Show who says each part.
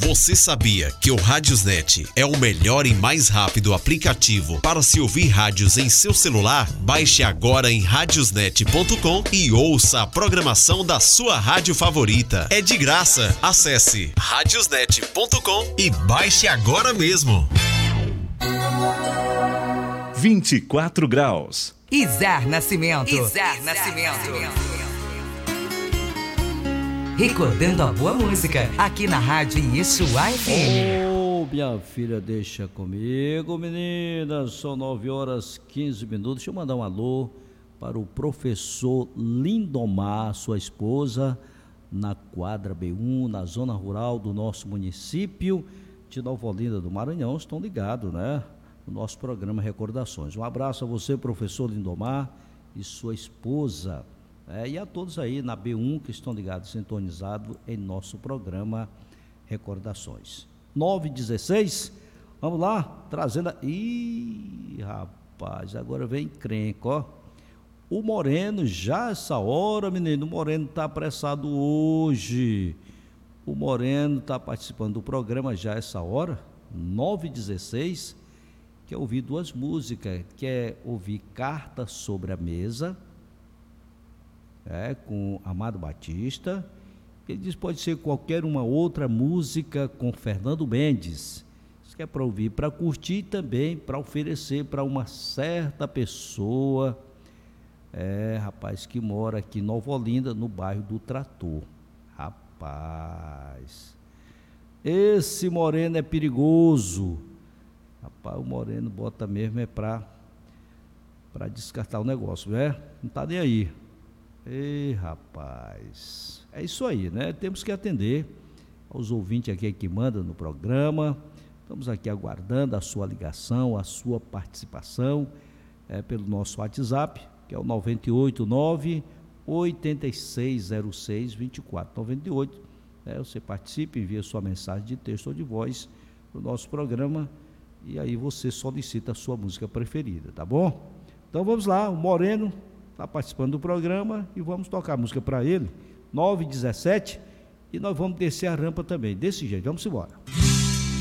Speaker 1: Você sabia que o Radiosnet é o melhor e mais rápido aplicativo para se ouvir rádios em seu celular? Baixe agora em radiosnet.com e ouça a programação da sua rádio favorita. É de graça. Acesse radiosnet.com e baixe agora mesmo.
Speaker 2: 24 graus.
Speaker 3: Izar Nascimento. Recordando a boa música, aqui na Rádio Yeshua FM.
Speaker 4: Ô, minha filha, deixa comigo, menina. São 9h15. Deixa eu mandar um alô para o professor Lindomar, sua esposa, na quadra B1, na zona rural do nosso município de Nova Olinda do Maranhão. Estão ligados, né? No nosso programa Recordações. Um abraço a você, professor Lindomar, e sua esposa. E a todos aí na B1 que estão ligados, sintonizados em nosso programa Recordações. 9h16, vamos lá, trazendo Ih, rapaz, agora vem encrenca, ó. O Moreno, já essa hora, menino, o Moreno tá apressado hoje. O Moreno tá participando do programa já essa hora, 9h16, quer ouvir duas músicas, quer ouvir Carta sobre a Mesa, com Amado Batista. Ele diz pode ser qualquer uma outra música com Fernando Mendes. Isso que é para ouvir, para curtir e também para oferecer para uma certa pessoa, rapaz, que mora aqui em Nova Olinda, no bairro do Trator. Rapaz, esse Moreno é perigoso. Rapaz, o Moreno bota mesmo para descartar o negócio, né? Não tá nem aí. Ei, rapaz, é isso aí, né? Temos que atender aos ouvintes aqui que mandam no programa. Estamos aqui aguardando a sua ligação, a sua participação pelo nosso WhatsApp, que é o 989-8606-2498. Você participa, envia sua mensagem de texto ou de voz para o nosso programa e aí você solicita a sua música preferida, tá bom? Então vamos lá, o Moreno está participando do programa e vamos tocar a música para ele, 9h17, e nós vamos descer a rampa também, desse jeito, vamos embora.